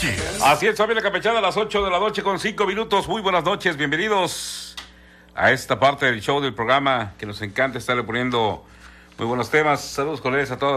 Así es, familia campechana, a las 8 de la noche con 5 minutos. Muy buenas noches, bienvenidos a esta parte del show del programa que nos encanta estarle poniendo muy buenos temas. Saludos, colegas, a todos.